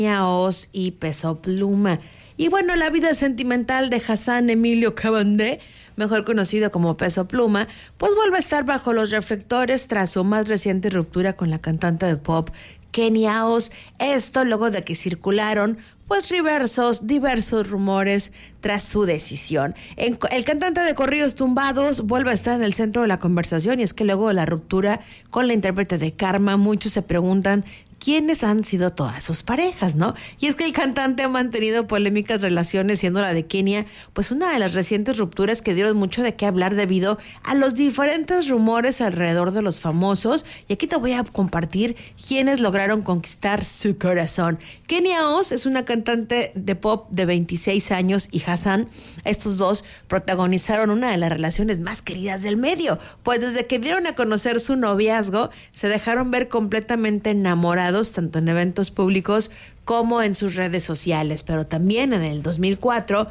Oz y Peso Pluma. Y bueno, la vida sentimental de Hassan Emilio Cavandé, mejor conocido como Peso Pluma, pues vuelve a estar bajo los reflectores tras su más reciente ruptura con la cantante de pop Kenia Oz. Esto luego de que circularon pues diversos rumores tras su decisión. El cantante de corridos tumbados vuelve a estar en el centro de la conversación, y es que luego de la ruptura con la intérprete de Karma, muchos se preguntan quiénes han sido todas sus parejas, ¿no? Y es que el cantante ha mantenido polémicas relaciones, siendo la de Kenia pues una de las recientes rupturas que dieron mucho de qué hablar debido a los diferentes rumores alrededor de los famosos. Y aquí te voy a compartir quiénes lograron conquistar su corazón. Kenia Oz es una cantante de pop de 26 años y Hassan, estos dos protagonizaron una de las relaciones más queridas del medio, pues desde que dieron a conocer su noviazgo se dejaron ver completamente enamorados, tanto en eventos públicos como en sus redes sociales. Pero también en el 2004,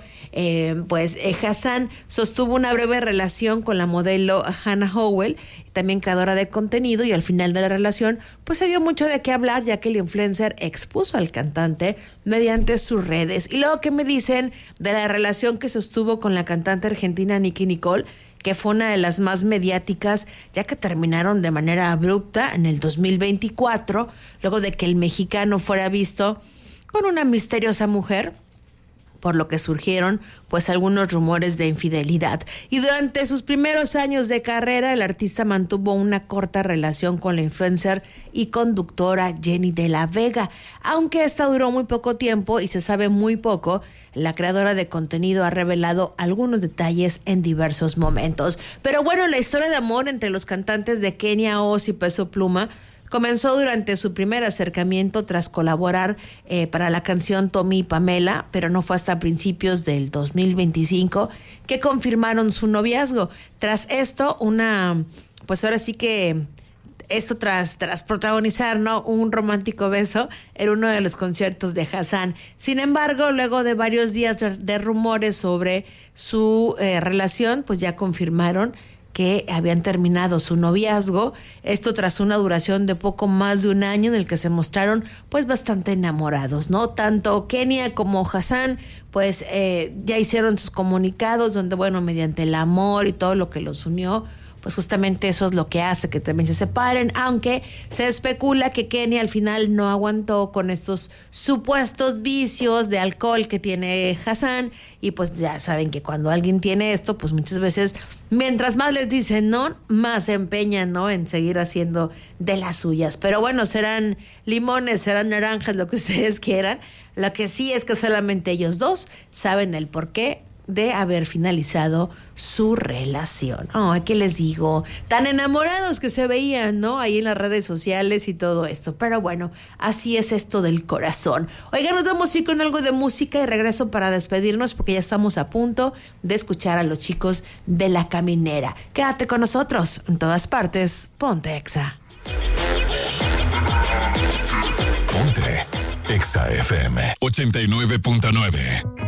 Hassan sostuvo una breve relación con la modelo Hannah Howell, también creadora de contenido, y al final de la relación pues se dio mucho de qué hablar, ya que el influencer expuso al cantante mediante sus redes. Y luego, ¿qué me dicen de la relación que sostuvo con la cantante argentina Nicki Nicole, que fue una de las más mediáticas, ya que terminaron de manera abrupta en el 2024, luego de que el mexicano fuera visto con una misteriosa mujer, por lo que surgieron pues algunos rumores de infidelidad? Y durante sus primeros años de carrera, el artista mantuvo una corta relación con la influencer y conductora Jenny de la Vega. Aunque esta duró muy poco tiempo y se sabe muy poco, la creadora de contenido ha revelado algunos detalles en diversos momentos. Pero bueno, la historia de amor entre los cantantes de Kenia Oz y Peso Pluma comenzó durante su primer acercamiento tras colaborar para la canción Tommy y Pamela, pero no fue hasta principios del 2025 que confirmaron su noviazgo. Tras esto, tras protagonizar, ¿no?, un romántico beso en uno de los conciertos de Hassan. Sin embargo, luego de varios días de rumores sobre su relación, pues ya confirmaron que habían terminado su noviazgo, esto tras una duración de poco más de un año en el que se mostraron pues bastante enamorados, ¿no? Tanto Kenia como Hassan pues ya hicieron sus comunicados donde, bueno, mediante el amor y todo lo que los unió, pues justamente eso es lo que hace que también se separen, aunque se especula que Kenia al final no aguantó con estos supuestos vicios de alcohol que tiene Hassan, y pues ya saben que cuando alguien tiene esto, pues muchas veces, mientras más les dicen no, más se empeñan, ¿no?, en seguir haciendo de las suyas. Pero bueno, serán limones, serán naranjas, lo que ustedes quieran. Lo que sí es que solamente ellos dos saben el porqué de haber finalizado su relación. ¿Qué les digo? Tan enamorados que se veían, ¿no?, ahí en las redes sociales y todo esto. Pero bueno, así es esto del corazón. Oigan, nos vamos a ir con algo de música y regreso para despedirnos, porque ya estamos a punto de escuchar a los chicos de La Caminera. Quédate con nosotros, en todas partes, ponte Exa. Ponte Exa FM 89.9.